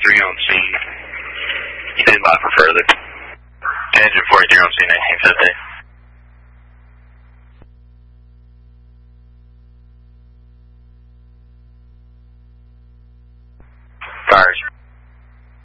43 on scene. Stand by for further. Engine 43 on scene 1950.